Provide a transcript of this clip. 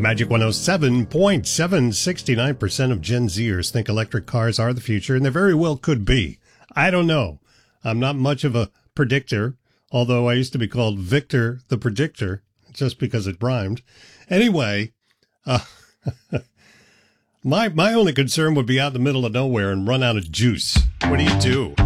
Magic 107.7, 69% of Gen Zers think electric cars are the future, and they very well could be. I don't know. I'm not much of a predictor, although I used to be called Victor the Predictor, just because it rhymed. Anyway, my only concern would be out in the middle of nowhere and run out of juice. What do you do?